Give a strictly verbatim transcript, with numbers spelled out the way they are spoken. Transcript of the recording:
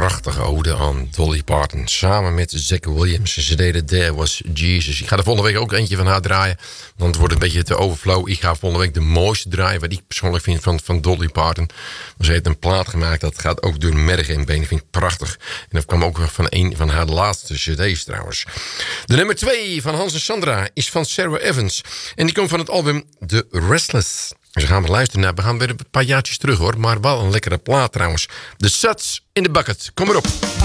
prachtige ode aan Dolly Parton. Samen met Zack Williams. Ze deden There Was Jesus. Ik ga er volgende week ook eentje van haar draaien. Want het wordt een beetje te overflow. Ik ga volgende week de mooiste draaien. Wat ik persoonlijk vind van, van Dolly Parton. Ze heeft een plaat gemaakt. Dat gaat ook door mergen en benen. Vind ik prachtig. En dat kwam ook van een van haar laatste cd's trouwens. De nummer twee van Hans en Sandra is van Sarah Evans. En die komt van het album The Restless. Dus gaan we luisteren naar. We gaan weer een paar jaartjes terug hoor. Maar wel een lekkere plaat trouwens. The Suds in the Bucket. Kom maar op.